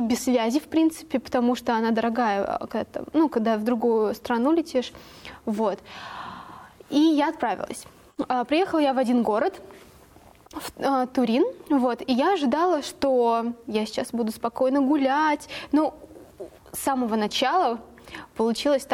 без связи, в принципе, потому что она дорогая, когда в другую страну летишь. Вот. И я отправилась. Приехала я в один город, в Турин, вот, и я ожидала, что я сейчас буду спокойно гулять. Но с самого начала получилось так,